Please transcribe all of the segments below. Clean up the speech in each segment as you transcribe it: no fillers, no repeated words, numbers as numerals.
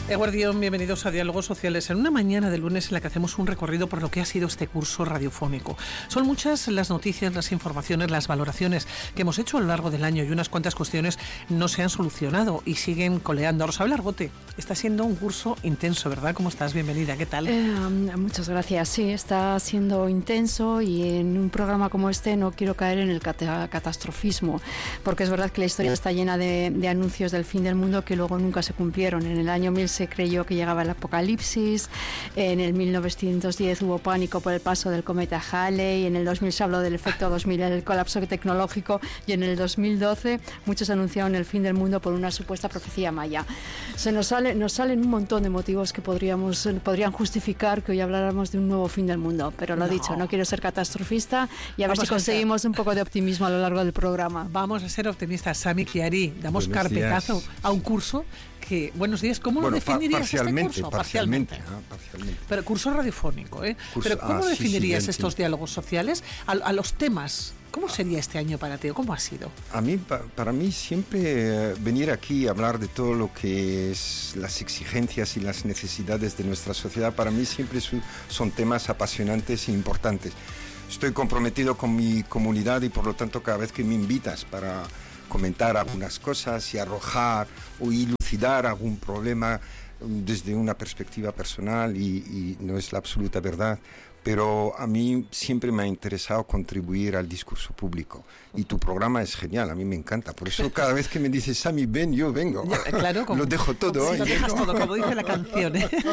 Eguardión, bienvenidos a Diálogos Sociales, en una mañana de lunes en la que hacemos un recorrido por lo que ha sido este curso radiofónico. Son muchas las noticias, las informaciones, las valoraciones que hemos hecho a lo largo del año y unas cuantas cuestiones no se han solucionado y siguen coleando. Rosa Argote, está siendo un curso intenso, ¿verdad? ¿Cómo estás? Bienvenida, ¿qué tal? Muchas gracias. Sí, está siendo intenso y en un programa como este no quiero caer en el catastrofismo, porque es verdad que la historia está llena de anuncios del fin del mundo que luego nunca se cumplieron. En el año 1000 se creyó que llegaba el apocalipsis, en el 1910 hubo pánico por el paso del cometa Halley, en el 2000 se habló del efecto 2000, el colapso tecnológico, y en el 2012 muchos anunciaron el fin del mundo por una supuesta profecía maya. Nos salen un montón de motivos que podrían justificar que hoy habláramos de un nuevo fin del mundo, pero lo dicho, no quiero ser catastrofista y a ver si conseguimos un poco de optimismo a lo largo del programa. Vamos a ser optimistas. Sami Chiari, damos carpetazo a un curso que, buenos días, ¿cómo lo definirías este curso? Parcialmente. Pero curso radiofónico, ¿eh? Pero ¿cómo definirías estos diálogos sociales a los temas? ¿Cómo sería este año para ti? ¿Cómo ha sido? Para mí siempre venir aquí a hablar de todo lo que es las exigencias y las necesidades de nuestra sociedad, para mí siempre son temas apasionantes e importantes. Estoy comprometido con mi comunidad y por lo tanto cada vez que me invitas para comentar algunas cosas y arrojar o dilucidar algún problema desde una perspectiva personal y no es la absoluta verdad, pero a mí siempre me ha interesado contribuir al discurso público y tu programa es genial, a mí me encanta, por eso cada vez que me dices Sami, ven, yo vengo. Claro, lo dejo todo. Sí, lo dejas todo, como dice la canción.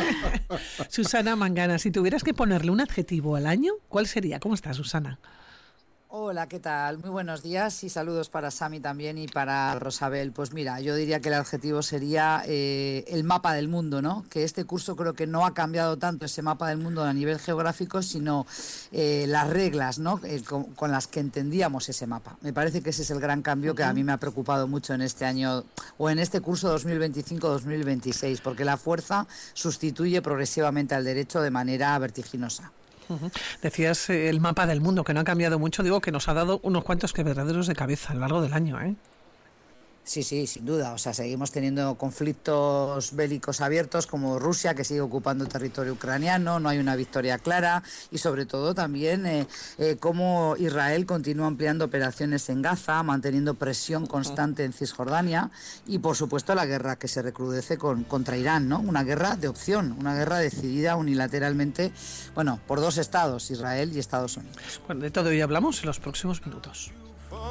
Susana Mangana, si tuvieras que ponerle un adjetivo al año, ¿cuál sería? ¿Cómo estás, Susana? Hola, ¿qué tal? Muy buenos días y saludos para Sami también y para Rosabel. Pues mira, yo diría que el adjetivo sería el mapa del mundo, ¿no? Que este curso creo que no ha cambiado tanto ese mapa del mundo a nivel geográfico, sino las reglas, ¿no? Con las que entendíamos ese mapa. Me parece que ese es el gran cambio que a mí me ha preocupado mucho en este año o en este curso 2025-2026, porque la fuerza sustituye progresivamente al derecho de manera vertiginosa. Decías el mapa del mundo, que no ha cambiado mucho, digo que nos ha dado unos cuantos quebraderos de cabeza a lo largo del año, ¿eh? Sí, sin duda. O sea, seguimos teniendo conflictos bélicos abiertos como Rusia, que sigue ocupando territorio ucraniano, no hay una victoria clara y sobre todo también cómo Israel continúa ampliando operaciones en Gaza, manteniendo presión constante en Cisjordania y por supuesto la guerra que se recrudece contra Irán, ¿no? Una guerra de opción, una guerra decidida unilateralmente, por dos estados, Israel y Estados Unidos. Bueno, de todo ello hablamos en los próximos minutos.